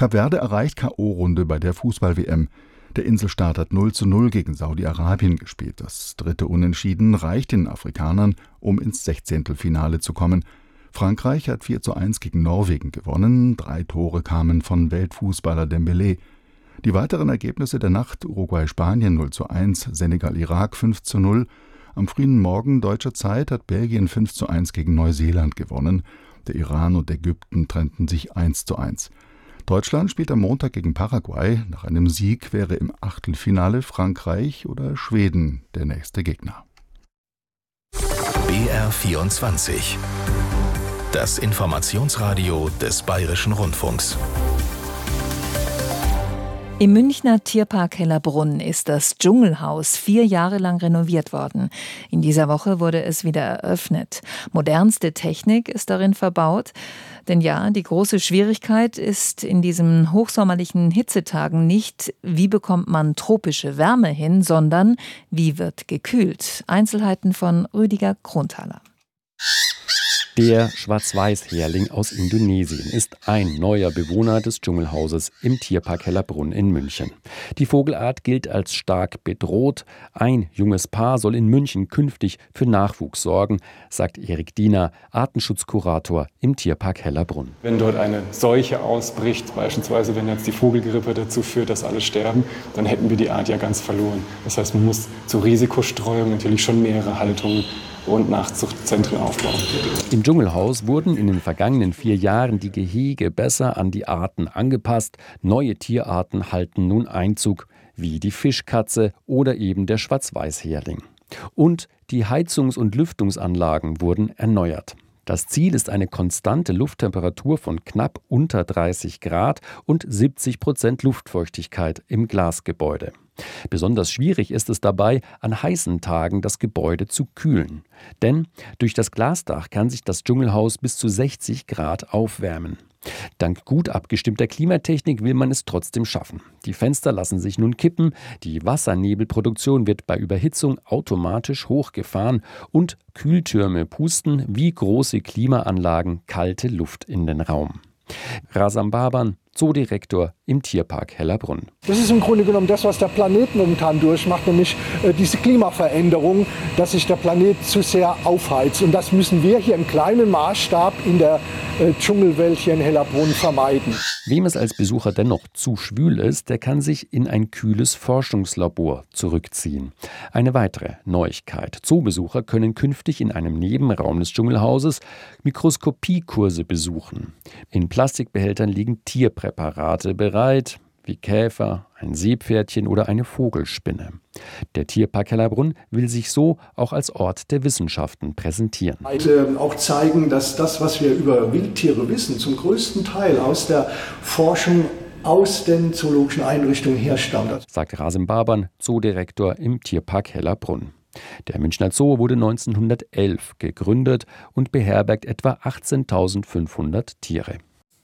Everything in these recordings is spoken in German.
Kap Verde erreicht K.O.-Runde bei der Fußball-WM. Der Inselstaat hat 0:0 gegen Saudi-Arabien gespielt. Das dritte Unentschieden reicht den Afrikanern, um ins Sechzehntelfinale zu kommen. Frankreich hat 4:1 gegen Norwegen gewonnen. 3 Tore kamen von Weltfußballer Dembélé. Die weiteren Ergebnisse der Nacht: Uruguay-Spanien 0:1, Senegal-Irak 5:0. Am frühen Morgen deutscher Zeit hat Belgien 5:1 gegen Neuseeland gewonnen. Der Iran und Ägypten trennten sich 1:1. Deutschland spielt am Montag gegen Paraguay. Nach einem Sieg wäre im Achtelfinale Frankreich oder Schweden der nächste Gegner. BR24. Das Informationsradio des Bayerischen Rundfunks. Im Münchner Tierpark Hellerbrunn ist das Dschungelhaus 4 Jahre lang renoviert worden. In dieser Woche wurde es wieder eröffnet. Modernste Technik ist darin verbaut. Denn ja, die große Schwierigkeit ist in diesen hochsommerlichen Hitzetagen nicht, wie bekommt man tropische Wärme hin, sondern wie wird gekühlt. Einzelheiten von Rüdiger Kronthaler. Der Schwarz-Weiß-Herling aus Indonesien ist ein neuer Bewohner des Dschungelhauses im Tierpark Hellerbrunn in München. Die Vogelart gilt als stark bedroht. Ein junges Paar soll in München künftig für Nachwuchs sorgen, sagt Erik Diener, Artenschutzkurator im Tierpark Hellerbrunn. Wenn dort eine Seuche ausbricht, beispielsweise wenn jetzt die Vogelgrippe dazu führt, dass alle sterben, dann hätten wir die Art ja ganz verloren. Das heißt, man muss zur Risikostreuung natürlich schon mehrere Haltungen und Nachzuchtzentren aufbauen. Im Dschungelhaus wurden in den vergangenen 4 Jahren die Gehege besser an die Arten angepasst. Neue Tierarten halten nun Einzug, wie die Fischkatze oder eben der Schwarz-Weiß-Herling. Und die Heizungs- und Lüftungsanlagen wurden erneuert. Das Ziel ist eine konstante Lufttemperatur von knapp unter 30 Grad und 70% Luftfeuchtigkeit im Glasgebäude. Besonders schwierig ist es dabei, an heißen Tagen das Gebäude zu kühlen. Denn durch das Glasdach kann sich das Dschungelhaus bis zu 60 Grad aufwärmen. Dank gut abgestimmter Klimatechnik will man es trotzdem schaffen. Die Fenster lassen sich nun kippen, die Wassernebelproduktion wird bei Überhitzung automatisch hochgefahren und Kühltürme pusten wie große Klimaanlagen kalte Luft in den Raum. Razan Baban, Zoodirektor im Tierpark Hellerbrunn. Das ist im Grunde genommen das, was der Planet momentan durchmacht, nämlich diese Klimaveränderung, dass sich der Planet zu sehr aufheizt. Und das müssen wir hier im kleinen Maßstab in der Dschungelwelt hier in Hellerbrunn vermeiden. Wem es als Besucher dennoch zu schwül ist, der kann sich in ein kühles Forschungslabor zurückziehen. Eine weitere Neuigkeit: Zoobesucher können künftig in einem Nebenraum des Dschungelhauses Mikroskopiekurse besuchen. In Plastikbehältern liegen Tierpräparate bereit, wie Käfer, ein Seepferdchen oder eine Vogelspinne. Der Tierpark Hellerbrunn will sich so auch als Ort der Wissenschaften präsentieren. Auch zeigen, dass das, was wir über Wildtiere wissen, zum größten Teil aus der Forschung aus den zoologischen Einrichtungen herstammt, sagt Razan Baban, Zoodirektor im Tierpark Hellerbrunn. Der Münchner Zoo wurde 1911 gegründet und beherbergt etwa 18.500 Tiere.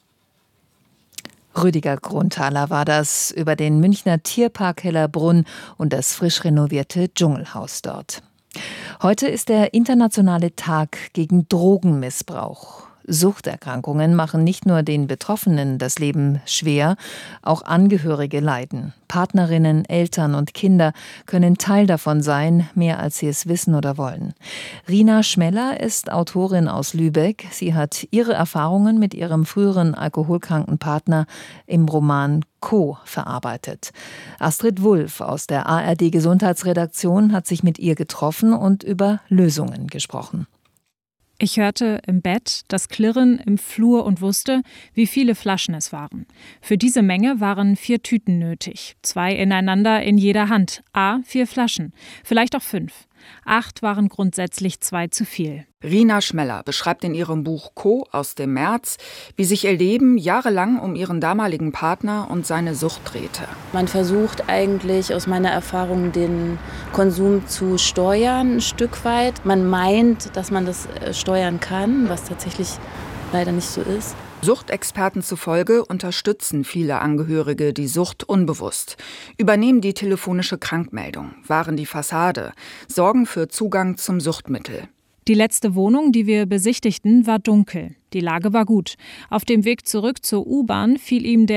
Rüdiger Kronthaler war das über den Münchner Tierpark Hellerbrunn und das frisch renovierte Dschungelhaus dort. Heute ist der internationale Tag gegen Drogenmissbrauch. Suchterkrankungen machen nicht nur den Betroffenen das Leben schwer, auch Angehörige leiden. Partnerinnen, Eltern und Kinder können Teil davon sein, mehr als sie es wissen oder wollen. Rina Schmeller ist Autorin aus Lübeck. Sie hat ihre Erfahrungen mit ihrem früheren alkoholkranken Partner im Roman Co. verarbeitet. Astrid Wulff aus der ARD-Gesundheitsredaktion hat sich mit ihr getroffen und über Lösungen gesprochen. Ich hörte im Bett das Klirren im Flur und wusste, wie viele Flaschen es waren. Für diese Menge waren 4 Tüten nötig. 2 ineinander in jeder Hand. 4 Flaschen. Vielleicht auch 5. 8 waren grundsätzlich 2 zu viel. Rina Schmeller beschreibt in ihrem Buch Co. aus dem März, wie sich ihr Leben jahrelang um ihren damaligen Partner und seine Sucht drehte. Man versucht eigentlich aus meiner Erfahrung den Konsum zu steuern, ein Stück weit. Man meint, dass man das steuern kann, was tatsächlich leider nicht so ist. Suchtexperten zufolge unterstützen viele Angehörige die Sucht unbewusst, übernehmen die telefonische Krankmeldung, wahren die Fassade, sorgen für Zugang zum Suchtmittel. Die letzte Wohnung, die wir besichtigten, war dunkel. Die Lage war gut. Auf dem Weg zurück zur U-Bahn fiel ihm der